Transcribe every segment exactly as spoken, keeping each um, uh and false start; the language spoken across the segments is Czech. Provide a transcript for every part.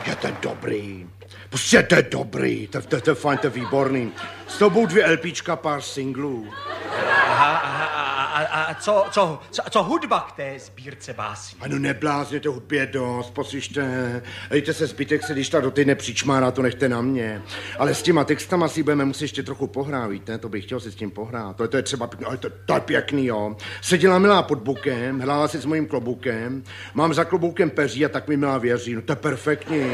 Je to dobrý. Prostě to je dobrý. To, to, to je fajn, to je výborný. S tobou dvě LPčka, pár singlů. Aha, aha, a, a, a co, co, co, co hudba k té sbírce básní? Ano, neblázněte, hudby je dost, poslyšte. Dejte se, zbytek se, když ta do týdne přičmárá, to nechte na mě. Ale s těma textama si budeme muset ještě trochu pohrát, víte? To bych chtěl si s tím pohrát. To je, to je třeba pěkný, ale to, to je pěkný, jo. Seděla milá pod bukem, hrála si s mojím kloboukem, mám za kloboukem peří a tak mi milá věří. No to je perfektní.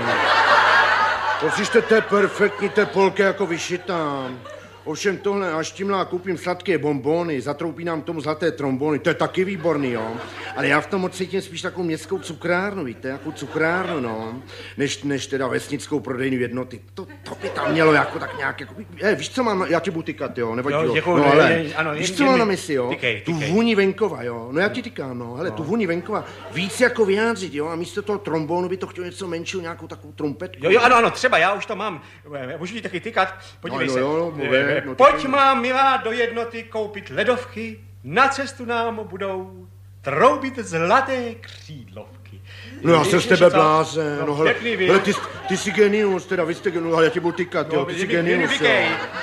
Poslyšte, to je perfektní, to je polka jako vyšitá. Ovšem tohle, až tímhle koupím sladké bonbony, zatroupí nám tomu zlaté trombony, to je taky výborný, jo. Ale já v tom cítím spíš takovou městskou cukrárnu, víte, jako cukrárnu, no, než, než teda vesnickou prodejní jednoty. To, to by tam mělo jako tak nějak, jako, je, víš, co mám, já ti budu tykat, jo, nevadí, jo. Děkuju, No, ne, ale, ne, ano, víš, jen, co jen, mám na mysli, jo, tykej, tu tykej. vůni venkova, jo, no já ti tykám, no, hele, no. Tu vůni venkova víc jako vyjádřit, jo, a místo toho trombonu by to chtělo něco menšího, nějakou takovou trumpetku. Jo, jo, ano, ano, třeba já už to mám, můžu ti taky tykat, podívej no, se. Jo, jo, mluvé, no, Pojď mám, milá, do jednoty koupit ledovky, na cestu nám budou troubit zlaté křídlovky. No já jsem z tebe blázen, no hele, pěkný, hele ty, ty jsi genius, teda vy jste genius, ale já ti budu tykat, jo, ty jsi genius, jo.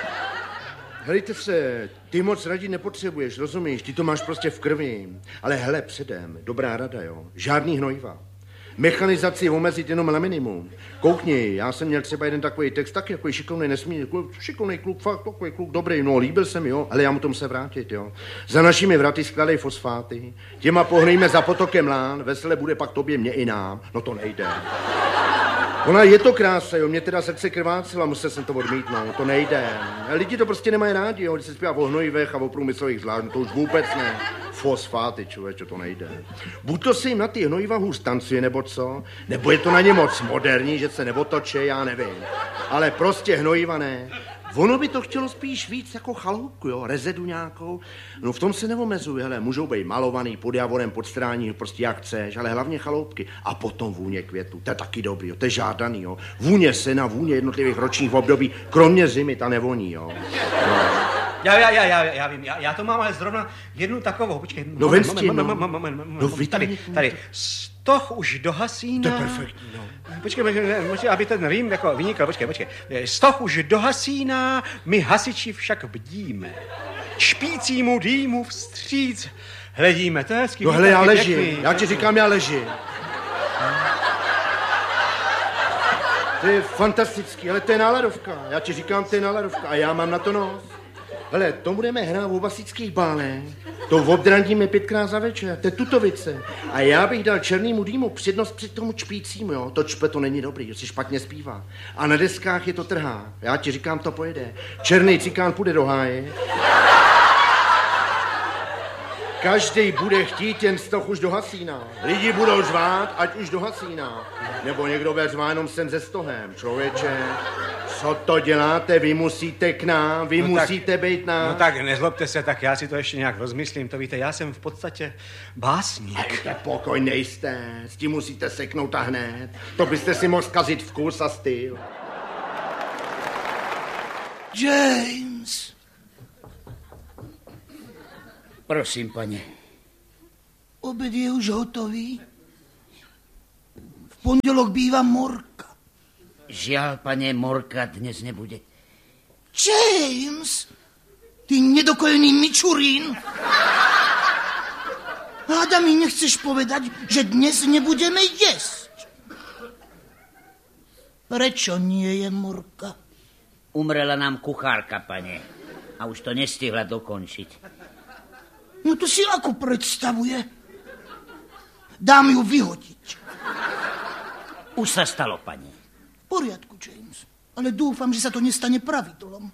Helejte se, ty moc radí nepotřebuješ, rozumíš, ty to máš prostě v krvi, ale hele, předem, dobrá rada, jo, žádný hnojiva. Mechanizaci omezit jenom na minimum. Koukni, já jsem měl třeba jeden takový text, taky takový šikovný, nesmírný, šikovný kluk, fakt takový kluk, dobrý, no, líbil se mi, jo, ale já mu tom se vrátit, jo. Za našimi vraty skládej fosfáty, těma pohnejme za potokem lán, vesele bude pak tobě, mě i nám, no to nejde. Ona je to krása, jo, mě teda srdce krvácela, musel jsem to odmítnout, to nejde. Lidi to prostě nemají rádi, jo, když se zpívá o hnojivech a o průmyslových zvláštních, to už vůbec ne. Fosfáty, člověče, to nejde. Buď to se jim na ty hnojiva hůř tancuje, nebo co, nebo je to na ně moc moderní, že se neotoče, já nevím. Ale prostě hnojiva ne. Ono by to chtělo spíš víc jako chaloupku, jo, rezedu nějakou. No v tom se neomezuje, hele, můžou být malovaný pod javorem, pod strání, prostě jak chceš, ale hlavně chaloupky. A potom vůně květu, to je taky dobrý, jo, to je žádaný, jo. Vůně sena, vůně jednotlivých ročních období, kromě zimy, ta nevoní, jo. No. Já, já, já, já, já vím, já, já to mám ale zrovna jednu takovou, počkej. No ven s tím, no. No tady, tady, stoch už dohasíná. To je perfektní, no. Počkej, počkej, aby ten rým jako vynikl, počkej, počkej. Stoch už dohasíná, my hasiči však bdíme. Špícímu dýmu vstříc hledíme, to je hezký. No hele, já ležím, já ti říkám, já ležím. To je fantastický, ale to je náladovka, já ti říkám, to je náladovka a já mám na to nos. Hele, to budeme hrát v obasických bálech, to obdrandíme pětkrát za večer, to je tutovice. A já bych dal černýmu dýmu přednost před tomu čpícímu, jo, to čpe to není dobrý, že si špatně zpívá. A na deskách je to trhá, já ti říkám, to pojede. Černý cikán půjde do háje. Každý bude chtít, jen stoch už do hasína. Lidi budou řvát, ať už do hasína. Nebo někdo bude řvát jenom sem ze stohem. Člověče, co to děláte? Vy musíte k nám, vy no musíte tak, být nám. No tak nezlobte se, tak já si to ještě nějak rozmyslím. To víte, já jsem v podstatě básník. Hejte, pokoj nejste, s tím musíte seknout a hned. To byste si mohl zkazit vkus a styl. James. Prosím, pane. Obed je už hotový. V pondělok bývá morka. Žiaľ, pane, morka dnes nebude. James, ty nedokojený mičurín. Háda mi nechceš povedať, že dnes nebudeme jesť. Prečo nie je morka? Umrela nám kuchárka, pane. A už to nestihla dokončiť. No to si ako predstavuje? Dám ju vyhodiť. Už sa stalo, pane. V poriadku, James. Ale dúfam, že sa to nestane pravidlom.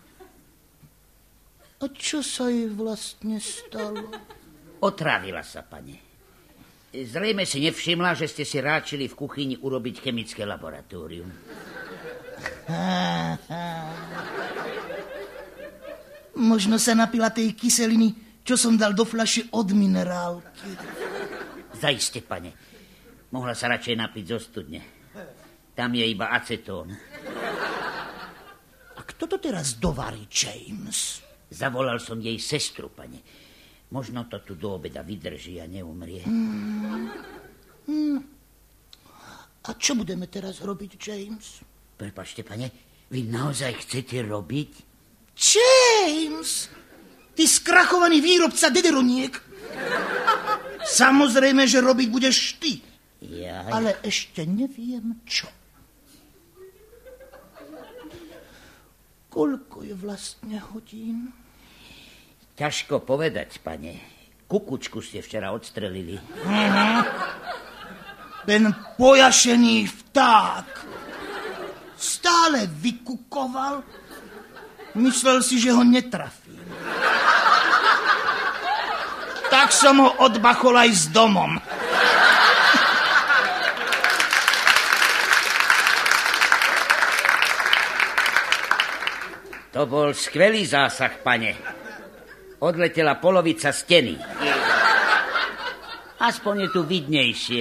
A čo sa jej vlastne stalo? Otrávila sa, pane. Zrejme si nevšimla, že ste si ráčili v kuchyni urobiť chemické laboratórium. Možno sa napila tej kyseliny, čo som dal do fľaše od minerálky. Zaiste, pane. Mohla sa radšej napiť zo studne. Tam je iba acetón. A kto to teraz dovarí, James? Zavolal som jej sestru, pane. Možno to tu do obeda vydrží a neumrie. Hmm. Hmm. A čo budeme teraz robiť, James? Prepáčte, pane, vy naozaj chcete robiť? James! Ty skrachovaný výrobca dederoniek. Samozrejme, že robiť budeš ty. Jaj. Ale ešte neviem, čo. Koľko je vlastne hodín? Ťažko povedať, pane. Kukučku ste včera odstrelili. Uh-huh. Ten pojašený vták stále vykukoval. Myslel si, že ho netrafím. Tak som ho odbachol aj s domom. To bol skvelý zásah, pane. Odletela polovica steny. Aspoň je tu vidnejšie.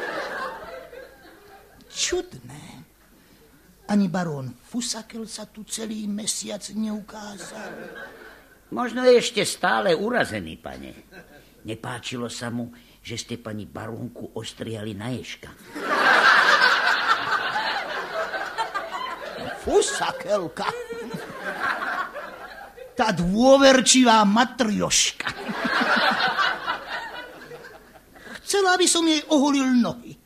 Čudné. Ani barón Fusakel sa tu celý mesiac neukázal. Možno je ešte stále urazený, pane. Nepáčilo sa mu, že ste pani barónku ostriali na ježka. Fusakelka. Tá dôverčivá matrioška. Chcela, aby som jej oholil nohy.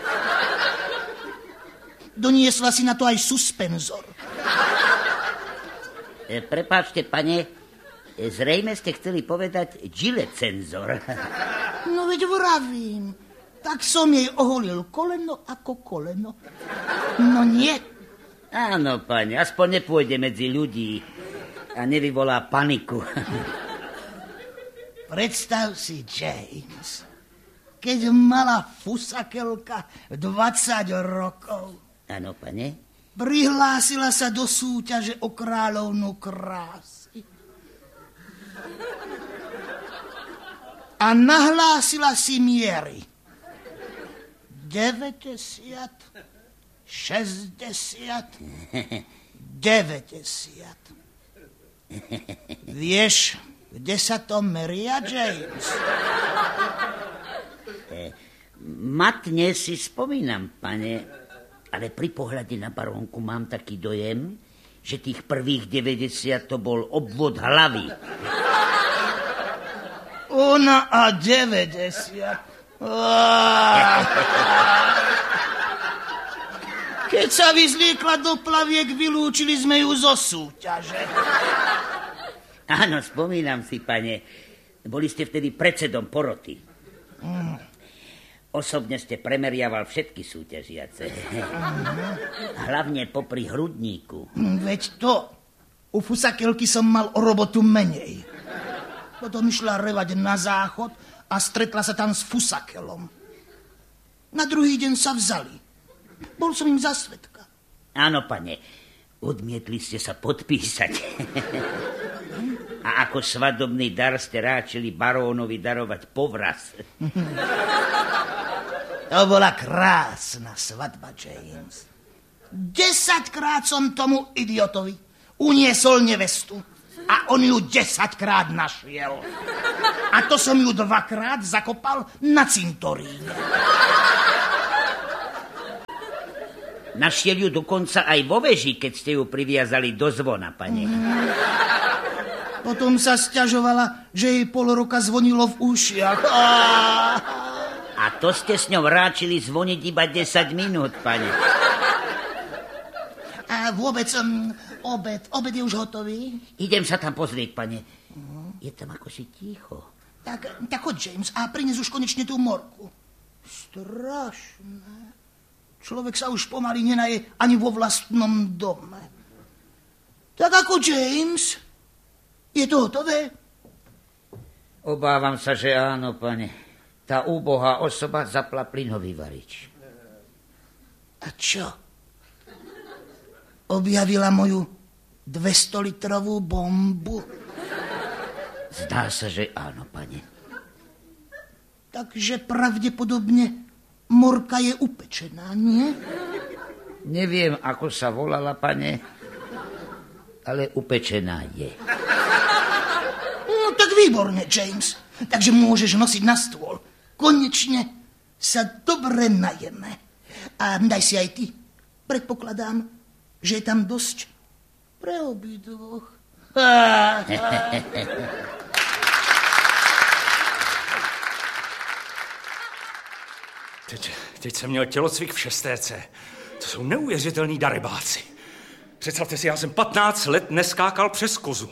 Doniesla si na to aj suspenzor. E, prepáčte, pane, e, zrejme ste chceli povedať gilecenzor. No veď vravím. Tak som jej oholil koleno ako koleno. No nie. Áno, pane, aspoň nepôjde medzi ľudí a nevyvolá paniku. Predstav si, James, keď mala Fusakelka dvadsať rokov. Áno, pane. Prihlásila sa do súťaže o kráľovnú krásy. A nahlásila si miery. deväťdesiat, šesťdesiat, deväťdesiat. Vieš, kde sa to meria, James? E, matne si spomínam, pane, ale pri pohľade na barónku mám taký dojem, že tých prvých deväťdesiat to bol obvod hlavy. Ona a deväťdesiat. Keď sa vyzliekla do plaviek, vylúčili sme ju zo súťaže. Áno, spomínam si, pane. Boli ste vtedy predsedom poroty. Mm. Osobne ste premeriaval všetky súťažiace. Hlavne popri hrudníku. Veď to. U Fusakelky som mal o robotu menej. Potom išla revať na záchod a stretla sa tam s Fusakelom. Na druhý deň sa vzali. Bol som im za svedka. Áno, pane. Odmietli ste sa podpísať. A ako svadobný dar ste ráčili barónovi darovať povraz. To bola krásna svadba, James. Desaťkrát som tomu idiotovi uniesol nevestu a on ju desaťkrát našiel. A to som ju dvakrát zakopal na cintoríne. Našiel ju dokonca aj vo veži, keď ste ju priviazali do zvona, pane. Mm. Potom sa sťažovala, že jej pol roka zvonilo v ušiach. A to ste s ňou ráčili zvoniť iba desať minút, pane. A vôbec um, obed, obed je už hotový? Idem sa tam pozrieť, pane. Je tam ako si ticho. Tak, tak choď, James, a prines už konečne tú morku. Strašné. Človek sa už pomaly nenaje ani vo vlastnom dome. Tak ako James? Je to hotové? Obávam sa, že áno, pane. Tá úbohá osoba zapla plynový varič. A čo? Objavila moju dvestolitrovú bombu? Zdá sa, že áno, pane. Takže pravdepodobne morka je upečená, nie? Neviem, ako sa volala, pane, ale upečená je. No tak výborne, James. Takže môžeš nosiť na stôl. Konečne sa dobre najeme. A daj si aj ty. Predpokladám, že je tam dosť pre obidvoch. Teď, teď jsem měl tělocvik v šestéce. To jsou neuvěřitelný darebáci. Představte si, já jsem patnáct let neskákal přes kozu.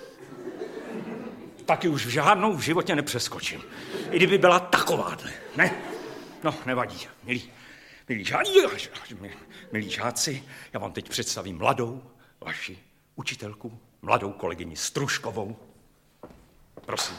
Taky už v žádnou v životě nepřeskočím. I kdyby byla takováhle. Ne? No, nevadí. Milí, milí, žáci, milí žáci, já vám teď představím mladou vaši učitelku, mladou kolegyni Stružkovou. Prosím.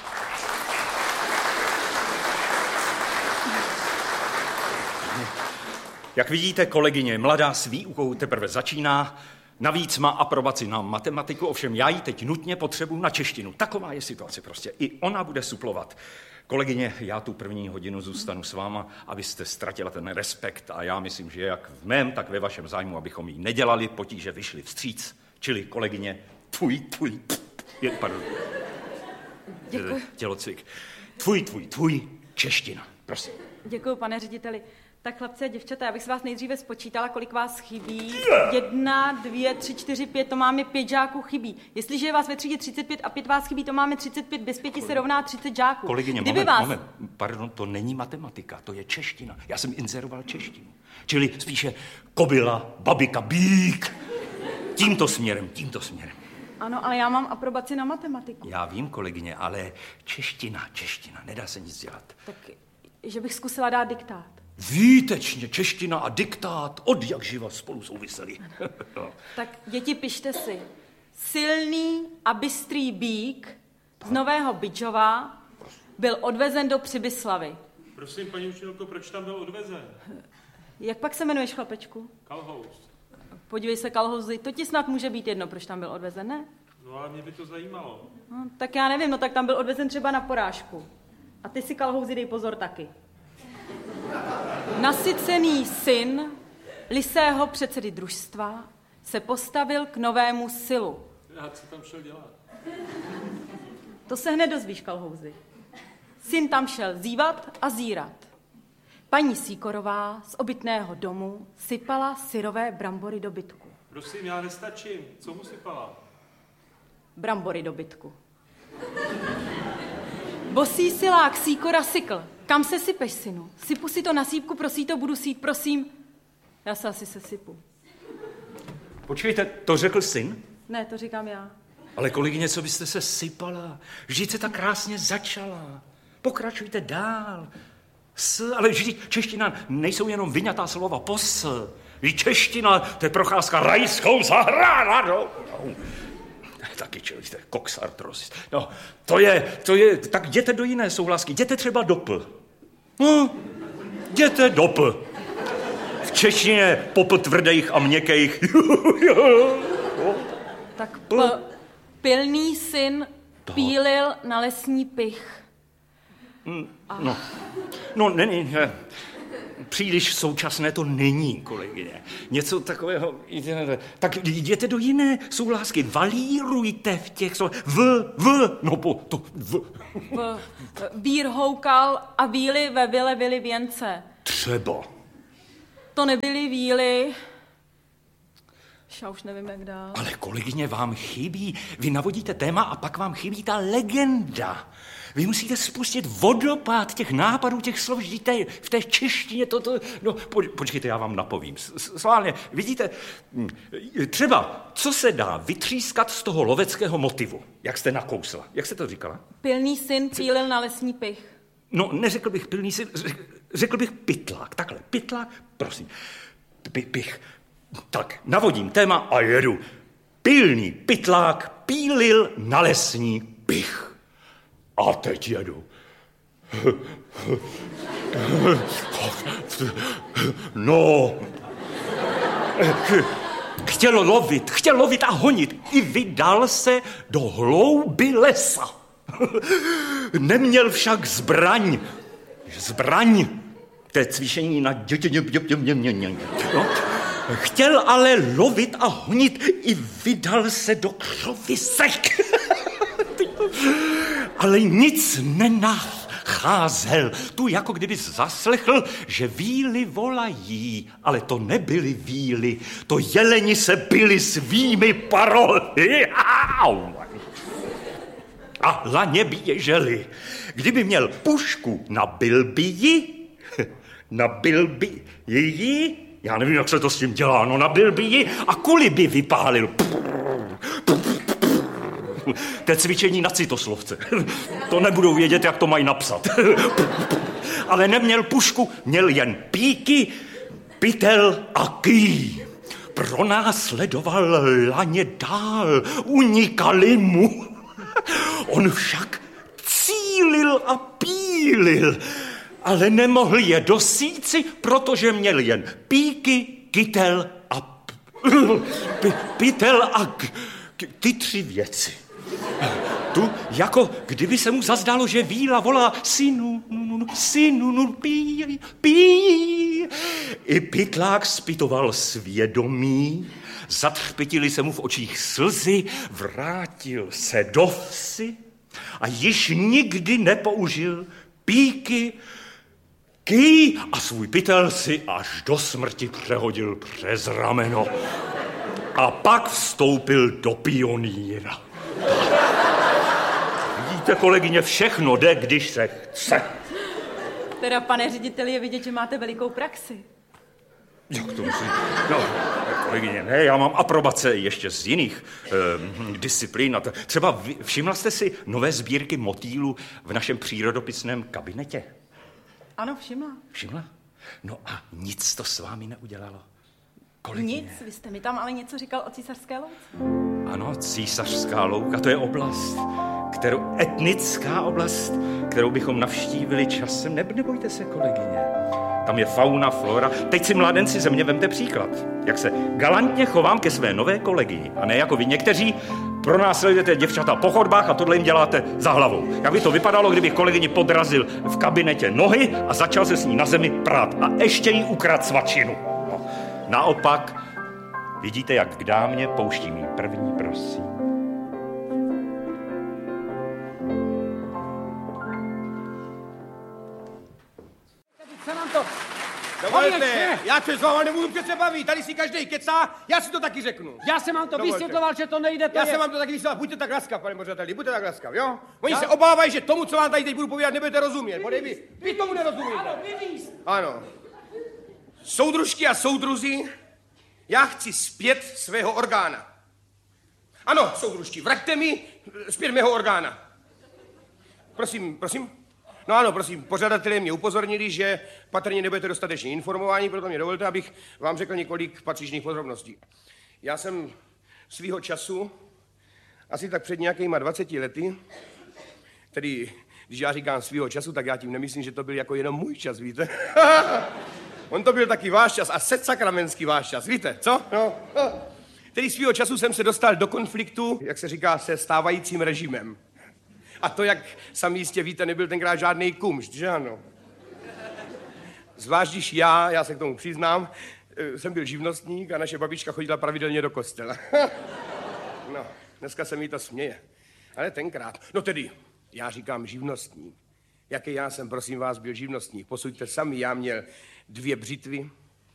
Jak vidíte, kolegyně mladá s výukou teprve začíná, navíc má aprobaci na matematiku, ovšem já ji teď nutně potřebuji na češtinu. Taková je situace prostě. I ona bude suplovat. Kolegyně, já tu první hodinu zůstanu s váma, abyste ztratila ten respekt a já myslím, že jak v mém, tak ve vašem zájmu, abychom jí nedělali potíže, vyšli vstříc. Čili kolegyně, tvůj, tvůj, je, pardon. Děkuji. Tělocvik. Tvůj, tvůj, tvůj, čeština. Prosím. Děkuji, pane řediteli. Tak chlapci a děvčata, já bych si vás nejdříve spočítala, kolik vás chybí. Jedna, dvě, tři, čtyři, pět, to máme pět žáků chybí. Jestliže je vás ve třídě třicet pět a pět vás chybí, to máme třicet pět, bez pěti se rovná třicet žáků. Kolegyně, Kdyby moment, vás... moment, pardon, to není matematika, to je čeština. Já jsem inzeroval češtinu. Čili spíše kobila, babika, bík. Tímto směrem, tímto směrem. Ano, ale já mám aprobaci na matematiku. Já vím, kolegyně, ale čeština, čeština, nedá se nic dělat. Tak, že bych zkusila dát diktát. Výtečně, čeština a diktát od jak živa spolu souviseli. No. Tak děti, pište si. Silný a bystrý bík z Nového Bydžova byl odvezen do Přibyslavy. Prosím, paní učitelko, proč tam byl odvezen? Jak pak se jmenuješ, chlapečku? Kalhous. Podívej se, Kalhouzy, to ti snad může být jedno, proč tam byl odvezen, ne? No ale mě by to zajímalo. No, tak já nevím, no tak tam byl odvezen třeba na porážku. A ty si, Kalhouzy, dej pozor taky. Nasycený syn lisého předsedy družstva se postavil k novému silu. Já co tam šel dělat? To se hned dozvíš, Kalhouzy. Syn tam šel zívat a zírat. Paní Sýkorová z obytného domu sypala syrové brambory do bytku. Prosím, já nestačím. Co mu sypala? Brambory do bytku. Bosý silák Sýkora sykl. Kam se sypeš, synu? Sypu si to na sípku, prosí to, budu sít, prosím. Já se asi sesypu. Počkejte, to řekl syn? Ne, to říkám já. Ale kolegyně, co byste se sypala? Vždyť se tak krásně začala. Pokračujte dál. S, ale vždyť čeština nejsou jenom vyňatá slova pos. Vždyť čeština, to je procházka rajskou zahradou. No. Taky čelíte, koksartrosis. No, to je, to je, tak jděte do jiné souhlasky, jděte třeba do P. No, jděte do P. V češtině pop tvrdých a měkkých. Tak p- pilný syn pílil na lesní pych. No, no není, ne. Příliš současné to není, kolegyně. Něco takového, tak jděte do jiné souhlásky, valírujte v těch slovech, v, v, no po, to, v. v vír houkal a víly ve vile vily věnce. Třeba. To nebyly víly, já už nevím, jak dál. Ale kolegyně, vám chybí, vy navodíte téma a pak vám chybí ta legenda. Vy musíte spustit vodopád těch nápadů, těch slov, vždyť v té češtině toto... No, po, počkejte, já vám napovím. Sválně, vidíte, třeba, co se dá vytřískat z toho loveckého motivu, jak jste nakousla. Jak jste to říkala? Pilný syn pílil na lesní pych. No, neřekl bych pilný syn, řekl bych pytlák. Takhle, pytlák, prosím. P- pich. Tak, navodím téma a jedu. Pilný pytlák pílil na lesní pych. A teď jedu. No. Chtěl lovit, chtěl lovit a honit. I vydal se do hlouby lesa. Neměl však zbraň. Zbraň. To je cvičení na dětě. No. Chtěl ale lovit a honit. I vydal se do křovisek. Ale nic nenachází. nadcházel. Tu jako kdyby zaslechl, že víly volají, ale to nebyly víly, to jeleni se byli svými parohy. A laně běželi. Kdyby měl pušku, nabil by ji, nabil by ji, já nevím, jak se to s tím dělá, no nabil by ji a kuli by vypálil. To je cvičení na citoslovce. To nebudou vědět, jak to mají napsat. Ale neměl pušku, měl jen píky, pytel a ký. Pronásledoval laně dál, unikali mu. On však cílil a pílil, ale nemohl je dosíci, protože měl jen píky, kytel a p- p- pytel a k- k- ty tři věci. Tu, jako kdyby se mu zazdálo, že víla volá synu, synu, nu, pí, pí. I pytlák zpytoval svědomí, zatřpitili se mu v očích slzy, vrátil se do vsi a již nikdy nepoužil píky, ký a svůj pytel si až do smrti přehodil přes rameno. A pak vstoupil do pionýra. Vidíte, kolegyně, všechno jde, když se chce. Teda, pane řediteli, je vidět, že máte velikou praxi. Jak to musím? No, kolegyně, ne, já mám aprobace ještě z jiných eh, disciplín. Třeba všimla jste si nové sbírky motýlů v našem přírodopisném kabinetě? Ano, všimla. Všimla? No a nic to s vámi neudělalo? Kolegyně. Nic, vy jste mi tam ale něco říkal o císařské louce. Ano, císařská louka, to je oblast, kterou, etnická oblast, kterou bychom navštívili časem. Ne, nebojte se, kolegyně. Tam je fauna, flora. Teď si, mládenci, ze mě vemte příklad. Jak se galantně chovám ke své nové kolegii. A ne jako vy někteří pronásledujete děvčata po chodbách a tohle jim děláte za hlavou. Jak by to vypadalo, kdybych kolegyni podrazil v kabinetě nohy a začal se s ní na zemi prát. A ještě jí ukradl svačinu. No. Naopak, vidíte, jak k dámě pouštím jí první, prosím. Co nám to? Dovolte, já se s váma nemůžu přece bavit, tady si každej kecá, já si to taky řeknu. Já jsem vám to Dovolte. vysvětloval, že to nejde, to Já je... jsem vám to taky vysvětloval, buďte tak laskav, pane pořadateli, buďte tak laskav, jo? Oni já? se obávají, že tomu, co vám tady teď budu povídat, nebudete rozumět, bodej vy, vy tomu nerozumíte. Ano, vyvíz. Ano. Soudružky a soudruzi, já chci zpět svého orgána. Ano, soudružky, vraťte mi zpět mého orgána. Prosím, prosím. No ano, prosím, pořadatelé mě upozornili, že patrně nebudete dostatečně informováni, proto mě dovolte, abych vám řekl několik patřičných podrobností. Já jsem svýho času, asi tak před nějakýma dvaceti lety, tedy když já říkám svýho času, tak já tím nemyslím, že to byl jako jenom můj čas, víte? On to byl taky váš čas a setsakramenský váš čas, víte, co? No. Tedy svýho času jsem se dostal do konfliktu, jak se říká, se stávajícím režimem. A to, jak sami jistě víte, nebyl tenkrát žádný kumšt, že ano? Zvlášť, když já, já se k tomu přiznám, jsem byl živnostník a naše babička chodila pravidelně do kostela. No, dneska se mi to směje. Ale tenkrát, no tedy, já říkám živnostník. Jaký já jsem, prosím vás, byl živnostník? Posuďte sami, já měl dvě břitvy,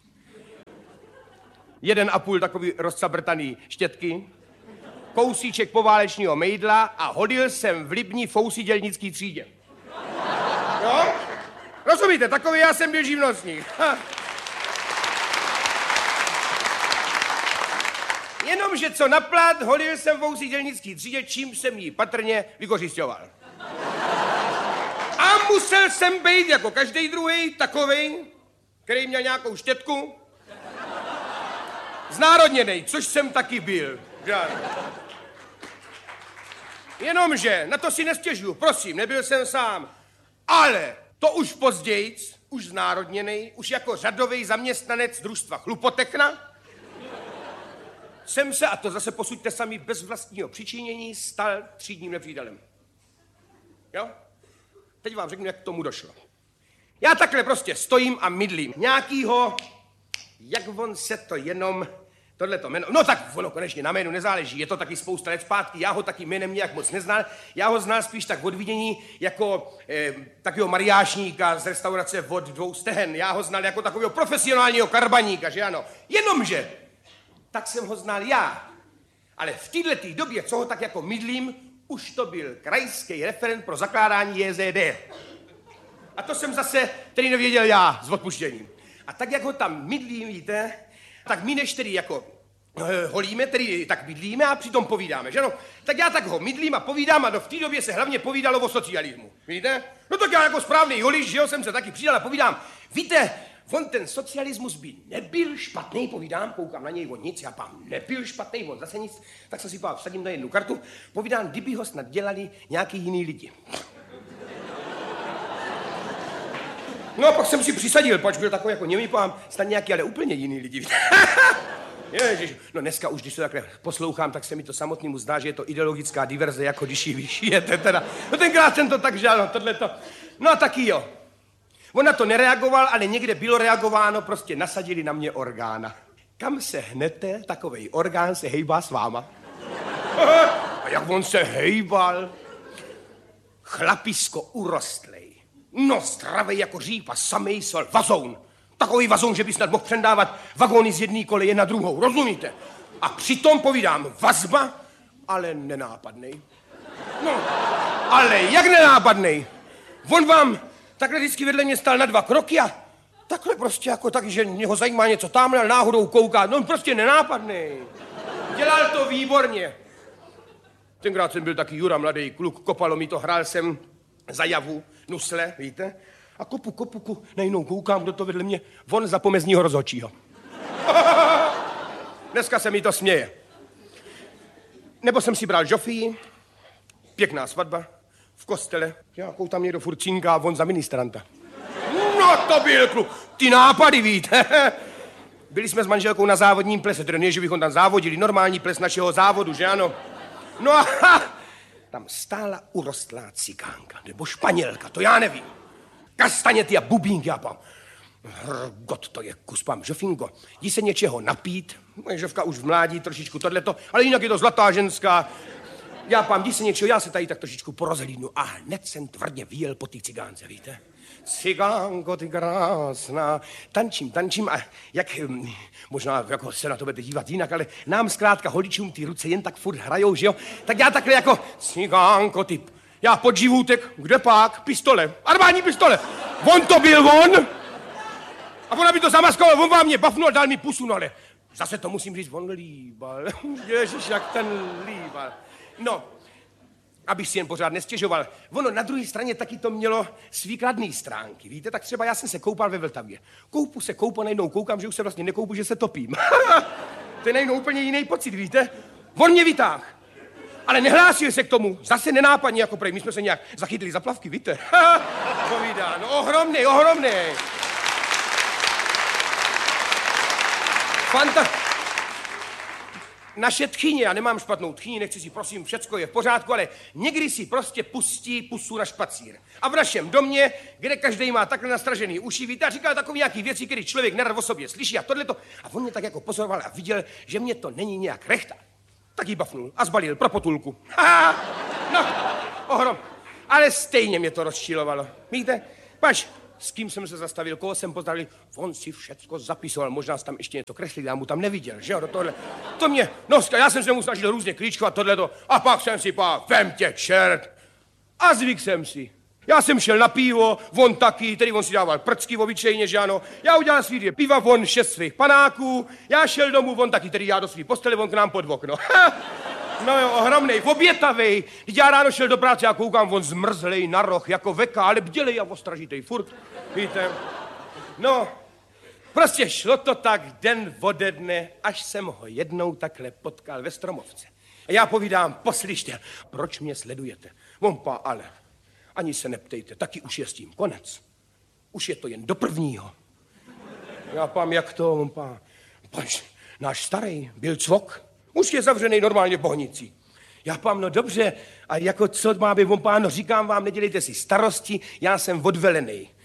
jeden a půl takový rozcabrtaný štětky, kousíček poválečního mejdla a hodil jsem v Libni fousy dělnický třídě. Jo? Rozumíte, takový já jsem byl živnostník. Ha. Jenomže co naplat, hodil jsem fousy dělnický třídě, čím jsem jí patrně vykořisťoval. A musel jsem být jako každý druhý takovej, který měl nějakou štětku, znárodněnej, což jsem taky byl. Jenomže, na to si nestěžuju, prosím, nebyl jsem sám. Ale to už pozdějc, už znárodněnej, už jako řadový zaměstnanec družstva Chlupotechna, jsem se, a to zase posuďte sami bez vlastního přičinění, stal třídním nepřítelem. Jo? Teď vám řeknu, jak k tomu došlo. Já takhle prostě stojím a mydlím nějakýho, jak on se to jenom Tohle to jméno, no tak ono konečně na jménu nezáleží, je to taky spousta let zpátky, já ho taky jménem nějak moc neznal, já ho znal spíš tak od vidění jako eh, takového mariášníka z restaurace od dvou stehen, já ho znal jako takového profesionálního karbaníka, že ano, jenomže, tak jsem ho znal já, ale v této době, co ho tak jako mydlím, už to byl krajský referent pro zakládání J Z D. A to jsem zase tedy nevěděl já s odpuštěním. A tak, jak ho tam mydlím, víte, tak my než tedy jako e, holíme, tedy tak mydlíme a přitom povídáme, že no? Tak já tak ho mydlím a povídám a do v té době se hlavně povídalo o socialismu, víte? No tak já jako správný holič, že jo, jsem se taky přidal a povídám, víte, on ten socialismus by nebyl špatný, povídám, koukám na něj, on nic, já pám, nebyl špatný, on zase nic, tak se si pám, vsadím na jednu kartu, povídám, kdyby ho snad dělali nějaký jiný lidi. No a pak jsem si přisadil, pač byl takový jako němý pán, snad nějaký, ale úplně jiný lidi. Ježiš, no dneska už, když to takhle poslouchám, tak se mi to samotnému zdá, že je to ideologická diverze, jako když ji vyšijete teda. No tenkrát jsem to tak žal, no tohleto. No a taky jo. On na to nereagoval, ale někde bylo reagováno, prostě nasadili na mě orgána. Kam se hnete, takovej orgán se hejbá s váma. A jak on se hejbal? Chlapisko urostlej. No, zdravej jako říp a samej sol. Vazoun. Takový vazoun, že by snad mohl přendávat vagóny z jedné koleje na druhou. Rozumíte? A přitom povídám vazba, ale nenápadnej. No, ale jak nenápadnej? On vám takhle vždycky vedle mě stál na dva kroky a takhle prostě jako tak, že něho zajímá něco tamhle, ale náhodou kouká. No, prostě nenápadnej. Dělal to výborně. Tenkrát jsem byl taky Jura, mladý kluk, kopalo mi to, hrál jsem za javu, nusle, víte? A kopu, kopu, kopu, najednou koukám, kdo to vedle mě, von za pomezního rozhodčího. Dneska se mi to směje. Nebo jsem si bral žofii, pěkná svatba, v kostele, nějakou tam někdo furt cinká, von za ministranta. No to byl kluk, ty nápady, víte? Byli jsme s manželkou na závodním plese, tedy ne, že bychom tam závodili, normální ples našeho závodu, že ano? No a tam stála urostlá cikánka, nebo španělka, to já nevím. Kastaněty a bubínky, já pám. Hrgot, to je kus, pám, žofinko, jdi se něčeho napít, moje žovka už v mládí trošičku tohleto, ale jinak je to zlatá ženská. Já pám, jdi se něčeho, já se tady tak trošičku porozhlídnu a hned jsem tvrdě vyjel po té cigánce, víte? Cigánko, ty krásná, tančím, tančím a jak, možná jako se na to budete dívat jinak, ale nám zkrátka holičům ty ruce jen tak furt hrajou, že jo? Tak já takhle jako, cigánko, ty, já pod živůtek, kde pak? Pistole, armádní pistole. On to byl on. A ona by to zamaskoval, on vám mě bafnul, dal mi pusu, no ale zase to musím říct, on líbal. Ježiš, jak ten líbal. No, abych si jen pořád nestěžoval. Ono na druhé straně taky to mělo svý kladný stránky, víte? Tak třeba já jsem se koupal ve Vltavě. Koupu se koupu, najednou koukám, že už se vlastně nekoupu, že se topím. To je najednou úplně jiný pocit, víte? On mě vytáhl. Ale nehlásil se k tomu, zase nenápadně jako prej. My jsme se nějak zachytili za plavky, víte? Povídá, no ohromnej, ohromnej. Fanta... Naše tchyně, já nemám špatnou tchyni, nechci si, prosím, všecko je v pořádku, ale někdy si prostě pustí pusu na špacír. A v našem domě, kde každý má takhle nastražený uši, víte, a říkal takový nějaký věci, který člověk nerad o sobě slyší a tohleto. A on mě tak jako pozoroval a viděl, že mě to není nějak rechta. Tak jí bafnul a zbalil pro potulku. No, ohrom. Ale stejně mě to rozčilovalo. Víte, pač, s kým jsem se zastavil, koho jsem pozdravil, on si všecko zapisoval, možná tam ještě něco kreslil, já mu tam neviděl, že jo, do tohle. To mě, no, já jsem se mu snažil různě klíčkovat tohleto, a pak jsem si pál, vem tě čert. A zvyk jsem si. Já jsem šel na pivo, on taky, tedy on si dával prcky obyčejně, že ano. Já udělal svý dvě piva, on šest svých panáků, já šel domů, on taky, tedy já do svý postele, on k nám pod okno. No jo, ohromnej, obětavej. Když já ráno šel do práce, já koukám, on zmrzlej na roh, jako veka, ale bdělej a ostražitej, furt, víte. No, prostě šlo to tak den ode dne, až jsem ho jednou takhle potkal ve Stromovce. A já povídám, poslyšte, proč mě sledujete? On pá, ale ani se neptejte, taky už je s tím konec. Už je to jen do prvního. Já pám, jak to, on pá, pač, náš starý byl cvok. Už je zavřený normálně v Bohnici. Já pám, no dobře, a jako co má být on pán, no říkám vám, nedělejte si starosti, já jsem odvelený.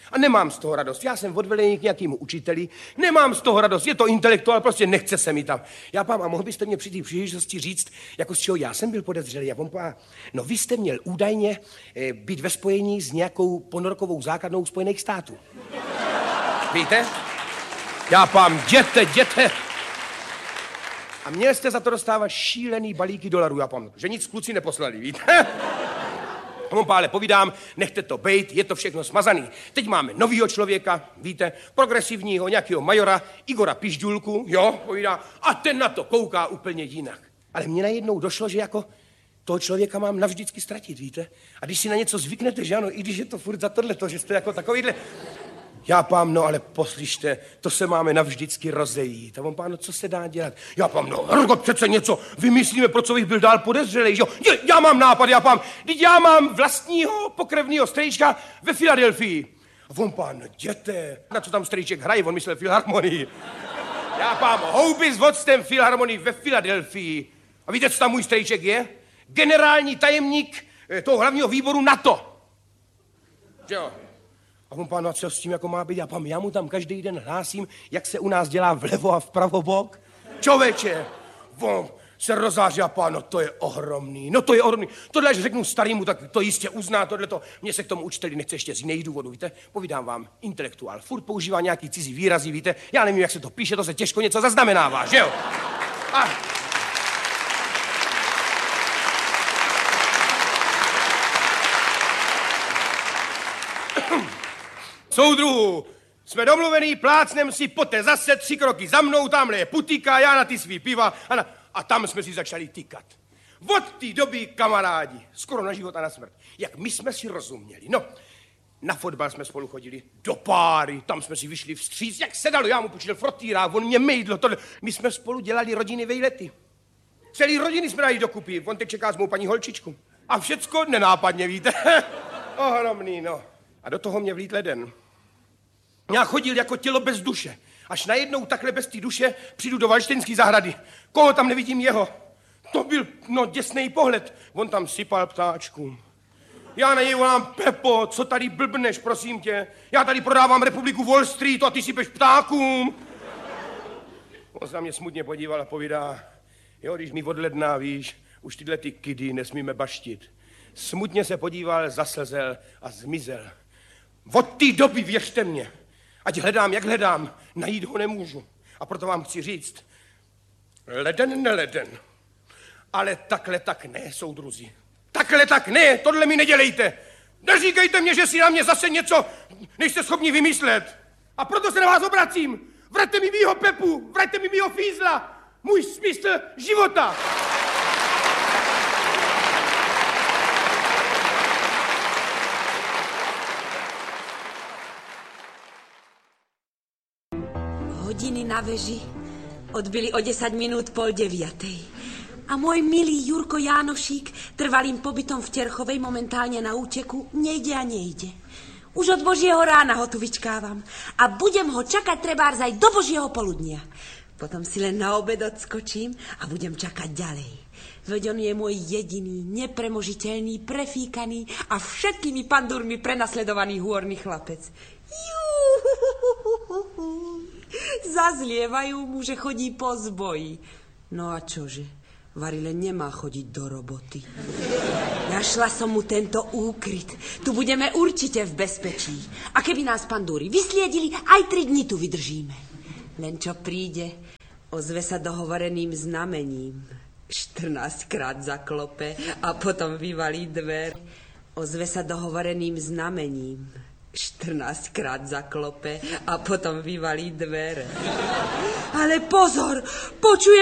A nemám z toho radost. Já jsem odvelený k nějakému učiteli, nemám z toho radost. Je to intelektuál, prostě nechce se mi tam. Já pám, a mohl byste mě při té příležitosti říct, jako z čeho já jsem byl podezřelý? Já vám pám, no vy jste měl údajně e, být ve spojení s nějakou ponorkovou základnou Spojených států. Víte? Já pám, jděte, jděte. A měl jste za to dostávat šílený balíky dolarů, já pám, že nic kluci neposlali, víte? A mu pále povídám, nechte to bejt, je to všechno smazaný. Teď máme novýho člověka, víte, progresivního nějakého majora Igora Pižďulku, jo, povídá, a ten na to kouká úplně jinak. Ale mně najednou došlo, že jako toho člověka mám navždycky ztratit, víte? A když si na něco zvyknete, že ano, i když je to furt za tohleto, že jste jako takovýhle... Já pám, no ale poslyšte, to se máme navždycky rozejít. A on pán, no co se dá dělat? Já pám, no Hergot, přece něco vymyslíme, pro co bych byl dál podezřelej, jo? Je, já mám nápad, já pám, teď já mám vlastního pokrevního strejčka ve Filadelfii. A on pán, no jděte, na co tam strejček hraje, on myslel Filharmonii. Já pám, houby s vodcem Filharmonii ve Filadelfii. A víte, co tam můj strejček je? Generální tajemník toho hlavního výboru NATO. Jo. A on pán, no co s tím jako má být? Já pán, já mu tam každý den hlásím, jak se u nás dělá vlevo a vpravo bok. Člověče, on se rozáří a pán, no to je ohromný, no to je ohromný. Tohle, až řeknu starýmu, tak to jistě uzná, tohleto. Mně se k tomu učiteli nechce ještě z jiných důvodů, víte? Povídám vám, intelektuál, furt používá nějaký cizí výrazy, víte? Já nevím, jak se to píše, to se těžko něco zaznamenává, že jo? A... Soudruhu, jsme domluvený, plácnem si, poté zase tři kroky za mnou, tamhle je putika, já na ty svý piva a, na, a tam jsme si začali tykat. Od té doby kamarádi, skoro na život a na smrt, jak my jsme si rozuměli. No, na fotbal jsme spolu chodili, do páry, tam jsme si vyšli vstříc, jak se dalo, já mu počítal frotýrák, on mě mejdlo, tohle. My jsme spolu dělali rodiny vejlety. Celý rodiny jsme dali dokupy, on teď čeká s mou paní holčičku. A všecko nenápadně, víte? Ohromný, no. A do toho mě vlít leden. Já chodil jako tělo bez duše. Až najednou takhle bez té duše přijdu do Valštejnské zahrady. Koho tam nevidím, jeho. To byl, no, děsnej pohled. On tam sypal ptáčkům. Já na něj volám, Pepo, co tady blbneš, prosím tě? Já tady prodávám Republiku Wall Street a ty sypeš ptákům. On se na mě smutně podíval a povídá, jo, když mi od ledna, víš, už tyhle ty kidy nesmíme baštit. Smutně se podíval, zaslzel a zmizel. Od té doby, věřte mě, ať hledám, jak hledám, najít ho nemůžu. A proto vám chci říct, leden neleden, ale takhle tak ne, soudruzi. Takhle tak ne, tohle mi nedělejte. Neříkejte mě, že si na mě zase něco nejste schopni vymyslet. A proto se na vás obracím. Vraťte mi mýho Pepu, vraťte mi mýho Fízla, můj smysl života. Hodiny na veži odbyli o desať minút pol deviatej. A môj milý Jurko Jánošík, trvalým pobytom v Terchovej, momentálne na úteku, nejde a nejde. Už od Božieho rána ho tu vyčkávam a budem ho čakať trebárs aj do Božieho poludnia. Potom si len na obed odskočím a budem čakať ďalej. Veď on je môj jediný, nepremožiteľný, prefíkaný a všetkými pandúrmi prenasledovaný hôrny chlapec. Juuu, zazlievajú mu, že chodí po zboji. No a čože? Varile nemá chodiť do roboty. Našla som mu tento úkryt. Tu budeme určite v bezpečí. A keby nás pandúry vysliedili, aj tri dni tu vydržíme. Len čo príde, ozve sa dohovoreným znamením. štrnásťkrát zaklope a potom vyvalí dver. Ozve sa dohovoreným znamením. štrnásťkrát zaklope a potom vyvalí dvere. Ale pozor, počuje